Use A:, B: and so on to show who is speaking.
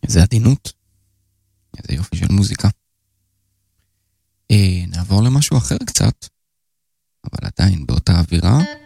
A: איזה עדינות. איזה יופי של מוזיקה. נעבור למשהו אחר קצת, אבל עדיין באותה אווירה.